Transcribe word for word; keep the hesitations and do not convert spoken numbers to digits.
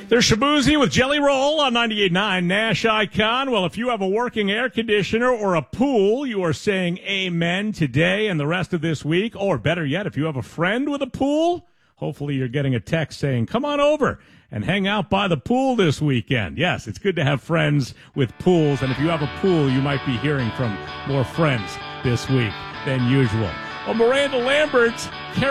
There's Shabuzi with Jelly Roll on ninety-eight point nine Nash Icon. Well, if you have a working air conditioner or a pool, you are saying amen today and the rest of this week. Or better yet, if you have a friend with a pool, hopefully you're getting a text saying, come on over and hang out by the pool this weekend. Yes, it's good to have friends with pools. And if you have a pool, you might be hearing from more friends this week than usual. Well, Miranda Lambert's